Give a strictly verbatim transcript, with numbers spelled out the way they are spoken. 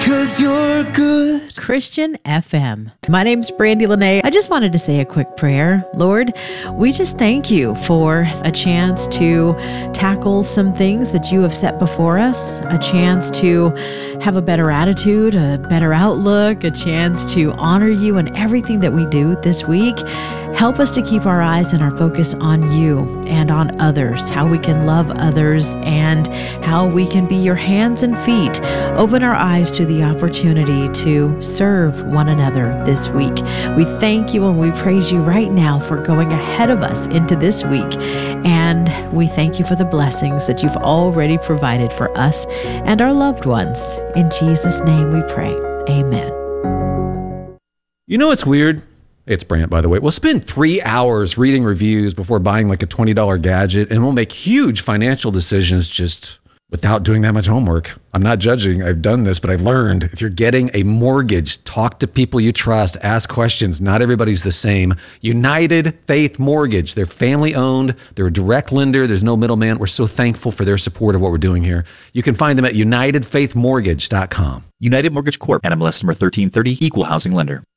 'cause you're good. Christian F M. My name's Brandy Lene. I just wanted to say a quick prayer. Lord, we just thank you for a chance to tackle some things that you have set before us, a chance to have a better attitude, a better outlook, a chance to honor you in everything that we do this week. Help us to keep our eyes and our focus on you and on others, how we can love others and how we can be your hands and feet. Open our eyes to the opportunity to serve one another this week. We thank you and we praise you right now for going ahead of us into this week. And we thank you for the blessings that you've already provided for us and our loved ones. In Jesus' name we pray. Amen. You know what's weird? It's Brant, by the way. We'll spend three hours reading reviews before buying like a twenty dollar gadget, and we'll make huge financial decisions just without doing that much homework. I'm not judging. I've done this, but I've learned if you're getting a mortgage, talk to people you trust, ask questions. Not everybody's the same. United Faith Mortgage. They're family owned. They're a direct lender. There's no middleman. We're so thankful for their support of what we're doing here. You can find them at united faith mortgage dot com. United Mortgage Corp. N M L S number thirteen thirty, Equal Housing Lender.